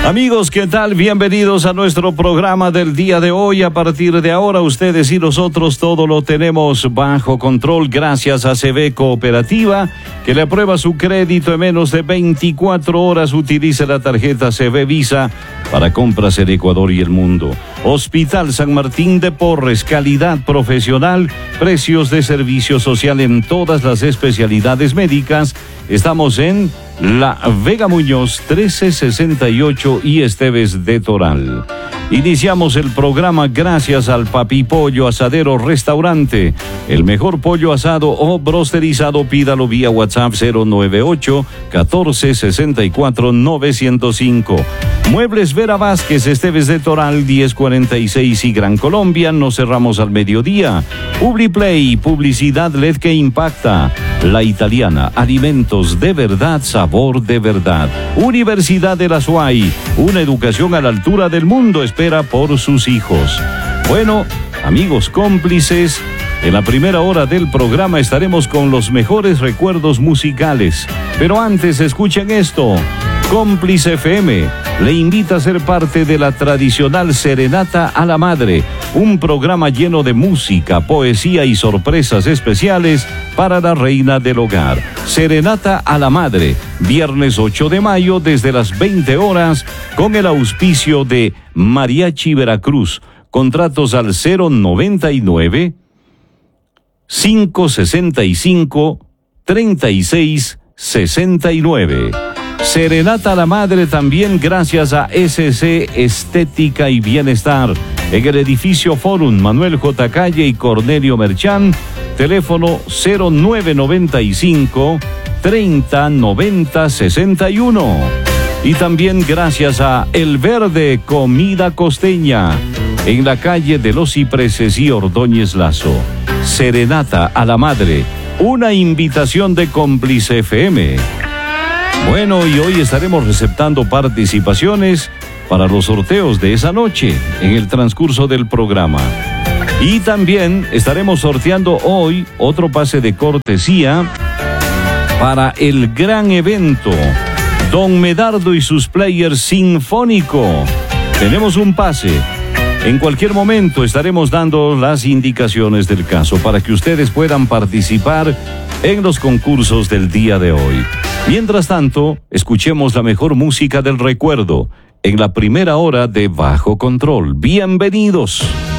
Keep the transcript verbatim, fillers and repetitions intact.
Amigos, ¿qué tal? Bienvenidos a nuestro programa del día de hoy. A partir de ahora, ustedes y nosotros todo lo tenemos bajo control gracias a C B Cooperativa, que le aprueba su crédito en menos de veinticuatro horas. Utilice la tarjeta C B Visa para compras en Ecuador y el mundo. Hospital San Martín de Porres, calidad profesional, precios de servicio social en todas las especialidades médicas. Estamos en La Vega Muñoz, trece sesenta y ocho y Esteves de Toral. Iniciamos el programa gracias al Papi Pollo Asadero Restaurante. El mejor pollo asado o brosterizado, pídalo vía WhatsApp cero nueve ocho, catorce sesenta y cuatro, novecientos cinco. Muebles Vera Vázquez, Esteves de Toral, diez cuarenta y seis y Gran Colombia. Nos cerramos al mediodía. Publiplay, publicidad L E D que impacta. La Italiana, alimentos de verdad, sabor de verdad. Universidad de la S U A Y, una educación a la altura del mundo espera por sus hijos. Bueno, amigos cómplices, en la primera hora del programa estaremos con los mejores recuerdos musicales. Pero antes, escuchen esto. Cómplice F M le invita a ser parte de la tradicional Serenata a la Madre, un programa lleno de música, poesía y sorpresas especiales para la reina del hogar. Serenata a la Madre, viernes ocho de mayo desde las veinte horas, con el auspicio de Mariachi Veracruz. Contratos al cero noventa y nueve, cinco sesenta y cinco, treinta y seis sesenta y nueve. Serenata a la Madre también gracias a S C Estética y Bienestar. En el edificio Forum, Manuel J. Calle y Cornelio Merchán, teléfono cero nueve noventa y cinco, treinta noventa sesenta y uno. Y también gracias a El Verde Comida Costeña, en la calle de los Cipreses y Ordóñez Lazo. Serenata a la Madre, una invitación de Cómplice F M. Bueno, y hoy estaremos receptando participaciones para los sorteos de esa noche en el transcurso del programa. Y también estaremos sorteando hoy otro pase de cortesía para el gran evento Don Medardo y sus players sinfónico. Tenemos un pase. En cualquier momento estaremos dando las indicaciones del caso para que ustedes puedan participar en los concursos del día de hoy. Mientras tanto, escuchemos la mejor música del recuerdo en la primera hora de Bajo Control. Bienvenidos.